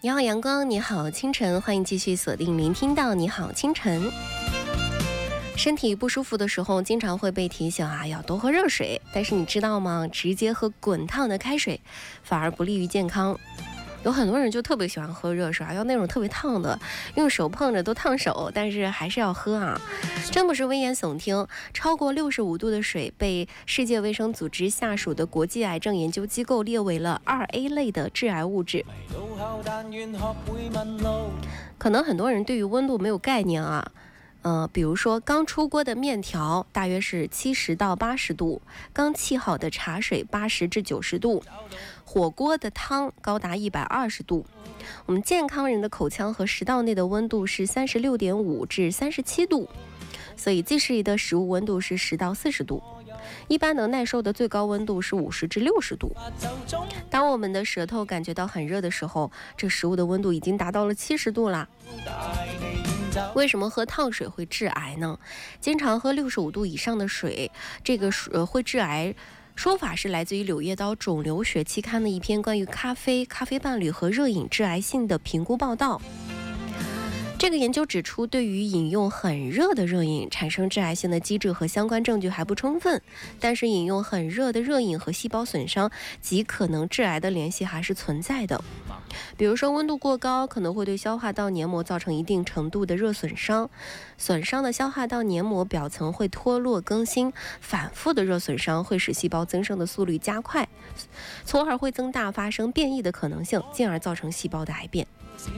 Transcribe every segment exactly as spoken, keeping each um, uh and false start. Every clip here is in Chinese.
你好阳光，你好清晨，欢迎继续锁定聆听到你好清晨。身体不舒服的时候，经常会被提醒啊，要多喝热水。但是你知道吗？直接喝滚烫的开水，反而不利于健康。有很多人就特别喜欢喝热水啊，要那种特别烫的，用手碰着都烫手，但是还是要喝啊。真不是危言耸听，超过六十五度的水被世界卫生组织下属的国际癌症研究机构列为了二 A 类的致癌物质。可能很多人对于温度没有概念啊。呃，比如说刚出锅的面条大约是七十到八十度，刚沏好的茶水八十至九十度，火锅的汤高达一百二十度。我们健康人的口腔和食道内的温度是三十六点五至三十七度，所以最适宜的食物温度是十到四十度。一般能耐受的最高温度是五十至六十度。当我们的舌头感觉到很热的时候，这食物的温度已经达到了七十度啦。为什么喝烫水会致癌呢？经常喝六十五度以上的水，这个水会致癌。说法是来自于《柳叶刀肿瘤学》期刊的一篇关于咖啡、咖啡伴侣和热饮致癌性的评估报道。这个研究指出，对于饮用很热的热饮产生致癌性的机制和相关证据还不充分，但是饮用很热的热饮和细胞损伤及可能致癌的联系还是存在的。比如说温度过高可能会对消化道黏膜造成一定程度的热损伤，损伤的消化道黏膜表层会脱落更新，反复的热损伤会使细胞增生的速率加快，从而会增大发生变异的可能性，进而造成细胞的癌变。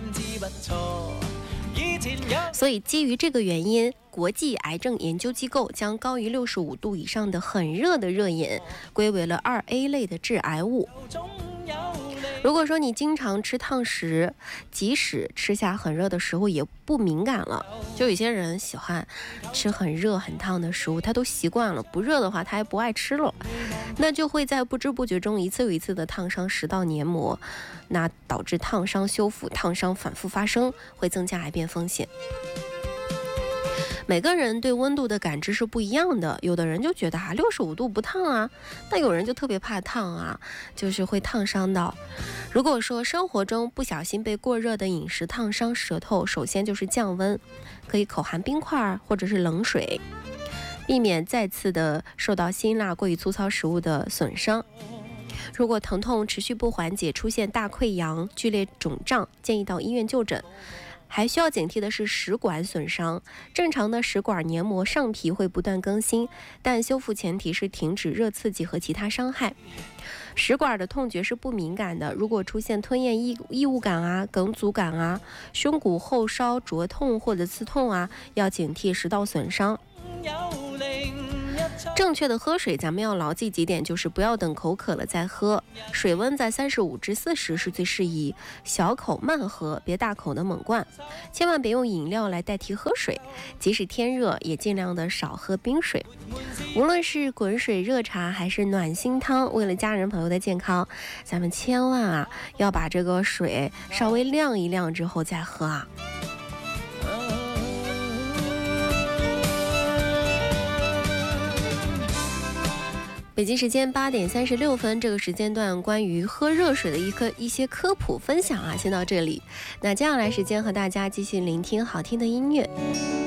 所以基于这个原因，国际癌症研究机构将高于六十五度以上的很热的热饮归为了二 A 类的致癌物。如果说你经常吃烫食，即使吃下很热的食物也不敏感了。就有些人喜欢吃很热很烫的食物，他都习惯了，不热的话他也不爱吃了，那就会在不知不觉中一次又一次的烫伤食道黏膜，那导致烫伤修复、烫伤反复发生，会增加癌变风险。每个人对温度的感知是不一样的，有的人就觉得啊六十五度不烫啊，那有人就特别怕烫啊，就是会烫伤到。如果说生活中不小心被过热的饮食烫伤舌头，首先就是降温，可以口含冰块或者是冷水，避免再次的受到辛辣过于粗糙食物的损伤。如果疼痛持续不缓解，出现大溃疡、剧烈肿胀，建议到医院就诊。还需要警惕的是食管损伤，正常的食管黏膜上皮会不断更新，但修复前提是停止热刺激和其他伤害。食管的痛觉是不敏感的，如果出现吞咽异异物感啊、梗阻感啊、胸骨后烧、灼痛或者刺痛啊，要警惕食道损伤。正确的喝水，咱们要牢记几点，就是不要等口渴了再喝，水温在三十五至四十是最适宜，小口慢喝，别大口的猛灌，千万别用饮料来代替喝水，即使天热也尽量的少喝冰水。无论是滚水热茶还是暖心汤，为了家人朋友的健康，咱们千万啊要把这个水稍微晾一晾之后再喝啊。北京时间八点三十六分，这个时间段关于喝热水的一个一些科普分享啊，先到这里。那接下来时间和大家继续聆听好听的音乐。